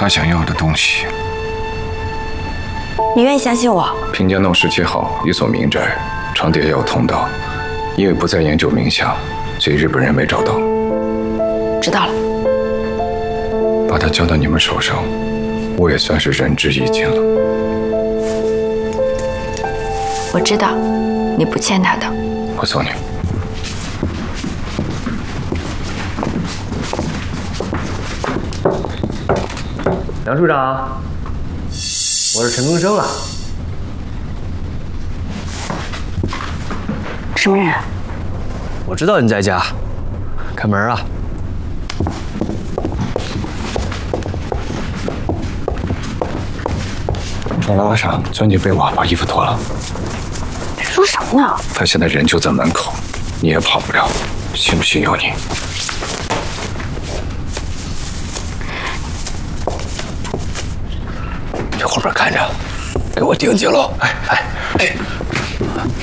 他想要的东西。 你愿意相信我？ 平江洞17号一所民宅，长蝶药通道，因为不再研究冥想，所以日本人没找到。 知道了。 把它交到你们手上，我也算是仁至义尽了。 我知道，你不欠他的。 我送你。 梁处长，我是陈更生啊。 什么人？ 我知道你在家，开门啊。 让拉上，钻进被窝，把衣服脱了。 你说什么呢？ 他现在人就在门口，你也跑不了，信不信由你。这后边看着，给我盯紧了！哎！